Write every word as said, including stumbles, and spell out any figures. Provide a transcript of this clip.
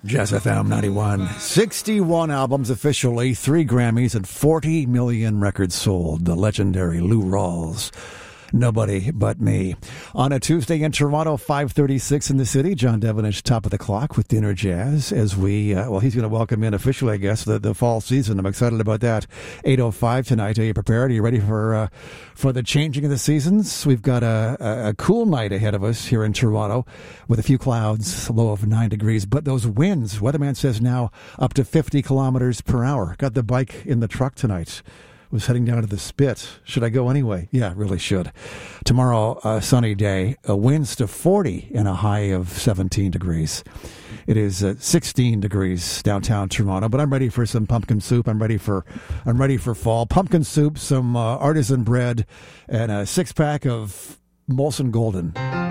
Jazz F M ninety-one. sixty-one albums officially, three Grammys, and forty million records sold. The legendary Lou Rawls. Nobody But Me. On a Tuesday in Toronto, five thirty-six in the city, John Devonish, top of the clock with Dinner Jazz as we, uh, well, he's going to welcome in officially, I guess, the, the fall season. I'm excited about that. eight oh five tonight. Are you prepared? Are you ready for uh, for the changing of the seasons? We've got a, a, a cool night ahead of us here in Toronto with a few clouds, a low of nine degrees. But those winds, weatherman says now up to fifty kilometers per hour. Got the bike in the truck tonight. Was heading down to the Spit. Should I go anyway? Yeah, really should. Tomorrow, a sunny day. A winds to forty and a high of seventeen degrees. It is uh, sixteen degrees downtown Toronto, but I'm ready for some pumpkin soup. I'm ready for I'm ready for fall. Pumpkin soup, some uh, artisan bread, and a six-pack of Molson Golden.